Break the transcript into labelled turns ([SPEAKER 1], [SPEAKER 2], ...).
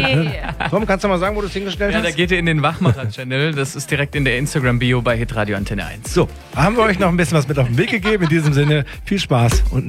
[SPEAKER 1] Tom, kannst du mal sagen, wo du es hingestellt hast?
[SPEAKER 2] Ja, da geht ihr in den Wachmacher-Channel. Das ist direkt in der Instagram-Bio bei Hitradio Antenne 1.
[SPEAKER 1] So, haben wir euch noch ein bisschen was mit auf den Weg gegeben. In diesem Sinne, viel Spaß und